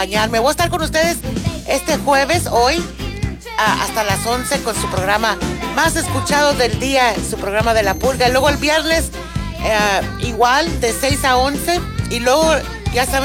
Me voy a estar con ustedes este jueves, hoy, hasta las 11 con su programa más escuchado del día, su programa de La Purga. Y luego el viernes, igual, de 6 a 11. Y luego, ya saben,